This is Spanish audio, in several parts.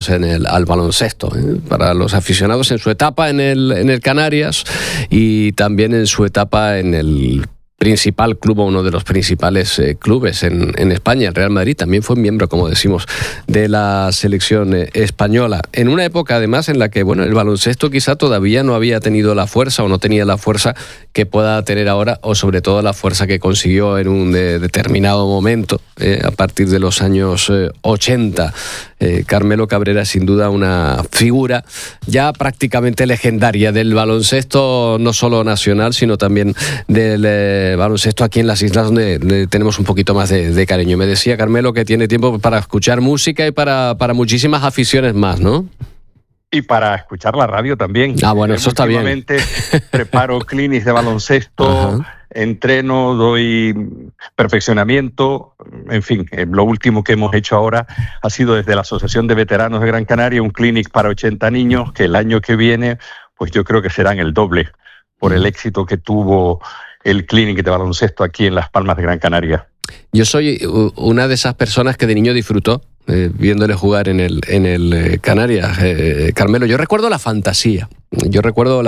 al baloncesto, para los aficionados en su etapa en el Canarias y también en su etapa en el principal club o uno de los principales clubes en España, el Real Madrid. También fue miembro, como decimos, de la selección española. En una época, además, en la que el baloncesto quizá todavía no había tenido la fuerza o no tenía la fuerza que pueda tener ahora, o sobre todo la fuerza que consiguió en un determinado momento, a partir de los años 80. Carmelo Cabrera, sin duda, una figura ya prácticamente legendaria del baloncesto, no solo nacional, sino también del baloncesto aquí en las islas, donde tenemos un poquito más de cariño. Me decía Carmelo que tiene tiempo para escuchar música y para muchísimas aficiones más, ¿no? Y para escuchar la radio también. Bueno, eso está bien. Últimamente preparo clinics de baloncesto. Ajá. Entreno, doy perfeccionamiento, en fin, lo último que hemos hecho ahora ha sido desde la Asociación de Veteranos de Gran Canaria, un clinic para 80 niños, que el año que viene, pues yo creo que serán el doble, por el éxito que tuvo el clinic de baloncesto aquí en Las Palmas de Gran Canaria. Yo soy una de esas personas que de niño disfrutó viéndole jugar en el Canarias, Carmelo. Yo recuerdo la fantasía, yo recuerdo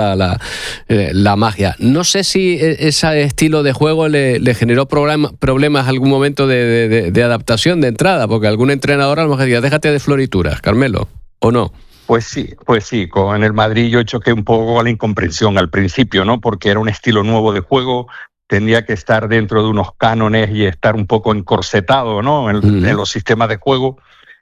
la magia. No sé si ese estilo de juego le generó problemas algún momento de adaptación, de entrada, porque algún entrenador a lo mejor decía, déjate de florituras, Carmelo, ¿o no? Pues sí, en el Madrid yo choqué un poco a la incomprensión al principio, ¿no? Porque era un estilo nuevo de juego, tenía que estar dentro de unos cánones y estar un poco encorsetado, ¿no? En los sistemas de juego.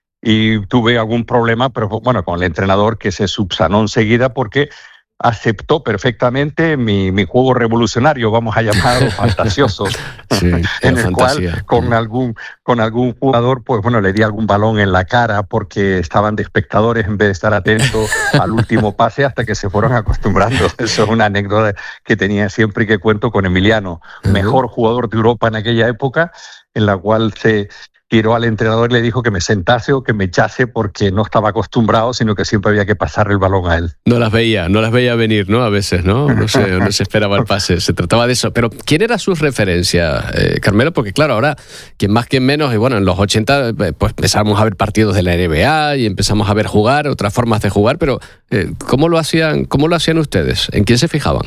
Y tuve algún problema, pero bueno, con el entrenador, que se subsanó enseguida porque aceptó perfectamente mi juego revolucionario, vamos a llamarlo fantasioso, sí, en el cual con algún jugador, pues bueno, le di algún balón en la cara porque estaban de espectadores en vez de estar atentos al último pase, hasta que se fueron acostumbrando. Eso es una anécdota que tenía siempre y que cuento con Emiliano, mejor jugador de Europa en aquella época, en la cual se tiró al entrenador y le dijo que me sentase o que me echase porque no estaba acostumbrado, sino que siempre había que pasarle el balón a él. No las veía venir, ¿no? A veces, ¿no? No se esperaba el pase, se trataba de eso. Pero ¿quién era su referencia, Carmelo? Porque claro, ahora, quien más, quien menos, y bueno, en los 80 pues empezamos a ver partidos de la NBA y empezamos a ver jugar, otras formas de jugar, pero ¿cómo lo hacían ustedes? ¿En quién se fijaban?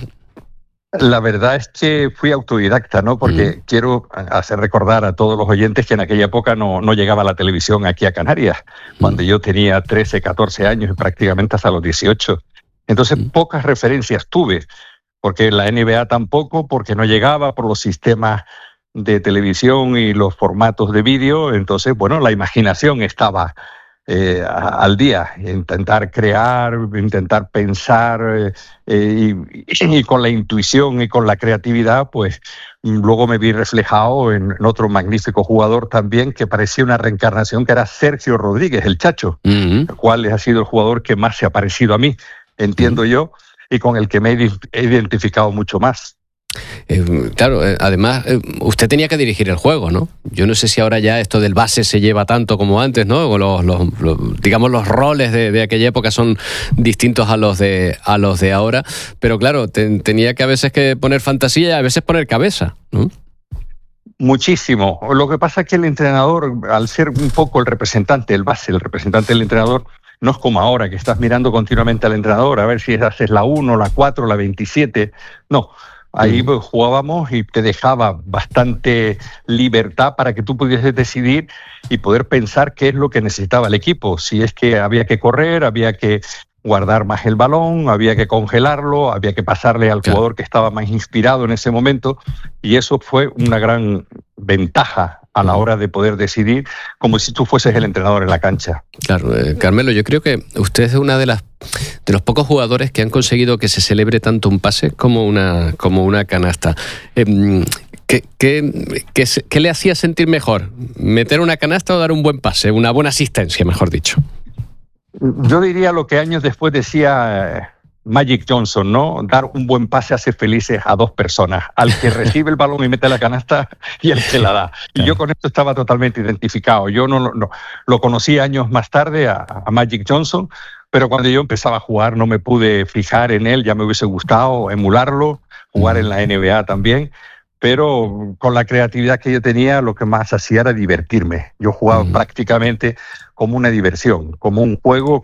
La verdad es que fui autodidacta, ¿no? Porque quiero hacer recordar a todos los oyentes que en aquella época no llegaba la televisión aquí a Canarias, cuando yo tenía 13, 14 años y prácticamente hasta los 18. Entonces, pocas referencias tuve, porque la NBA tampoco, porque no llegaba por los sistemas de televisión y los formatos de vídeo. Entonces, bueno, la imaginación estaba al día, intentar crear, intentar pensar y con la intuición y con la creatividad, pues luego me vi reflejado en otro magnífico jugador también que parecía una reencarnación, que era Sergio Rodríguez, el Chacho, el cual ha sido el jugador que más se ha parecido a mí, entiendo yo, y con el que me he identificado mucho más. Claro, además usted tenía que dirigir el juego, ¿no? Yo no sé si ahora ya esto del base se lleva tanto como antes, ¿no? Digamos, los roles de aquella época son distintos a los de ahora, pero claro, tenía que a veces que poner fantasía y a veces poner cabeza, ¿no? Muchísimo. Lo que pasa es que el entrenador, al ser un poco el representante, el base, el representante del entrenador, no es como ahora, que estás mirando continuamente al entrenador a ver si haces la 1, la 4, la 27. No. Ahí pues, jugábamos y te dejaba bastante libertad para que tú pudieses decidir y poder pensar qué es lo que necesitaba el equipo. Si es que había que correr, había que guardar más el balón, había que congelarlo, había que pasarle al jugador que estaba más inspirado en ese momento. Y eso fue una gran ventaja a la hora de poder decidir, como si tú fueses el entrenador en la cancha. Claro, Carmelo, yo creo que usted es una de los pocos jugadores que han conseguido que se celebre tanto un pase como una canasta. ¿Qué le hacía sentir mejor? ¿Meter una canasta o dar un buen pase? Una buena asistencia, mejor dicho. Yo diría lo que años después decía Magic Johnson, ¿no? Dar un buen pase hace felices a dos personas, al que recibe el balón y mete la canasta y al que la da. Y yo con esto estaba totalmente identificado. Yo no lo conocí años más tarde a Magic Johnson, pero cuando yo empezaba a jugar no me pude fijar en él, ya me hubiese gustado emularlo, jugar en la NBA también, pero con la creatividad que yo tenía, lo que más hacía era divertirme. Yo jugaba prácticamente como una diversión, como un juego